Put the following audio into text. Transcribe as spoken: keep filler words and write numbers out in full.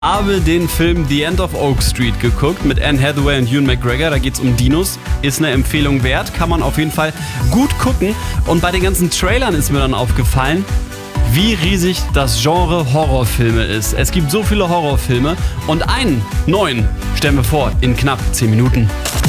Habe den Film The End of Oak Street geguckt mit Anne Hathaway und Ewan McGregor. Da geht es um Dinos. Ist eine Empfehlung wert. Kann man auf jeden Fall gut gucken. Und bei den ganzen Trailern ist mir dann aufgefallen, wie riesig das Genre Horrorfilme ist. Es gibt so viele Horrorfilme und einen neuen stellen wir vor in knapp zehn Minuten.